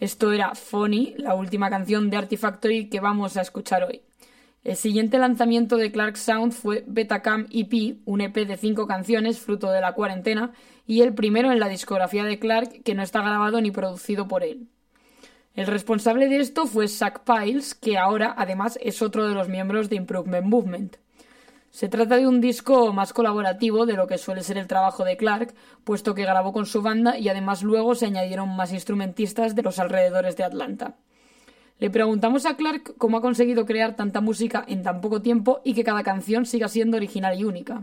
Esto era Funny, la última canción de Artifactory que vamos a escuchar hoy. El siguiente lanzamiento de Clark Sound fue Betacam EP, un EP de 5 canciones fruto de la cuarentena, y el primero en la discografía de Clark que no está grabado ni producido por él. El responsable de esto fue Zach Piles, que ahora además es otro de los miembros de Improvement Movement. Se trata de un disco más colaborativo de lo que suele ser el trabajo de Clark, puesto que grabó con su banda y además luego se añadieron más instrumentistas de los alrededores de Atlanta. Le preguntamos a Clark cómo ha conseguido crear tanta música en tan poco tiempo y que cada canción siga siendo original y única.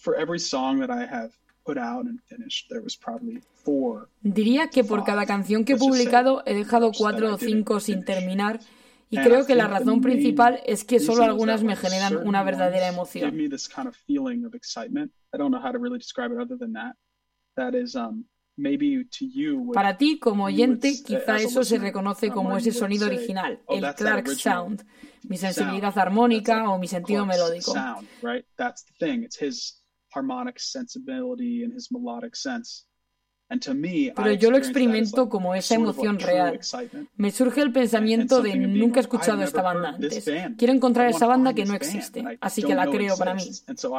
Diría que por cada canción que he publicado he dejado 4 o 5 sin terminar, y creo que la razón principal es que solo algunas me generan una verdadera emoción. Para ti, como oyente, quizá eso se reconoce como ese sonido original, el Clark Sound, mi sensibilidad armónica o mi sentido melódico. Pero yo lo experimento como esa emoción real. Me surge el pensamiento de nunca he escuchado esta banda antes. Quiero encontrar esa banda que no existe, así que la creo para mí.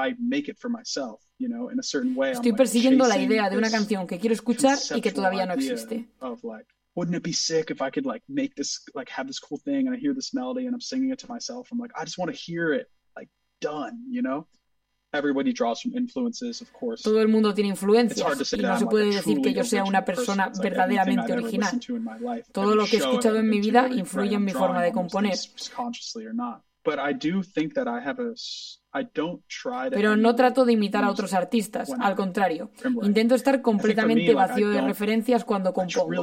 Estoy persiguiendo la idea de una canción que quiero escuchar y que todavía no existe. Wouldn't it be sick if I could make this have this cool thing and I hear this melody and I'm singing it to myself. I'm like, I just want to hear it done, Everybody draws from influences, of course. Todo el mundo tiene influencias y no se puede decir que yo sea una persona verdaderamente original. Todo lo que he escuchado en mi vida influye en mi forma de componer. Pero no trato de imitar a otros artistas, al contrario. Intento estar completamente vacío de referencias cuando compongo.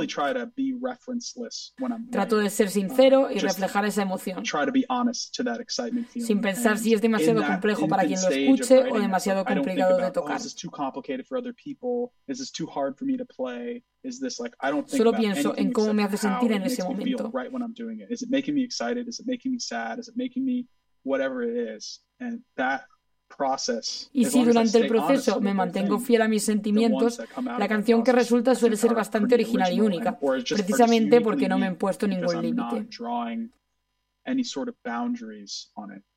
Trato de ser sincero y reflejar esa emoción, sin pensar si es demasiado complejo para quien lo escuche o demasiado complicado de tocar. Solo pienso en cómo me hace sentir en ese momento. Y si durante el proceso me mantengo fiel a mis sentimientos, la canción que resulta suele ser bastante original y única, precisamente porque no me he impuesto ningún límite.